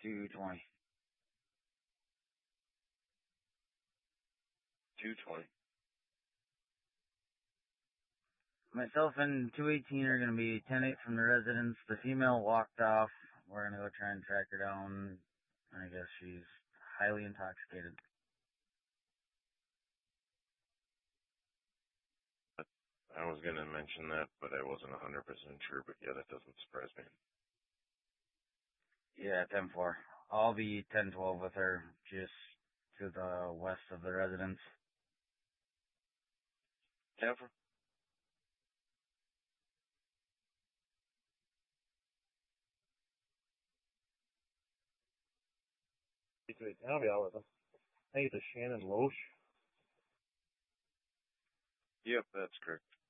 220. 220. Myself and 218 are going to be 10-8 from the residence. The female walked off. We're going to go try and track her down. I guess she's highly intoxicated. I was going to mention that, but I wasn't 100% sure, but yeah, that doesn't surprise me. Yeah, 10-4. I'll be 10-12 with her, just to the west of the residence. 10-4. Hey, the Shannon Loesch. Yep, that's correct.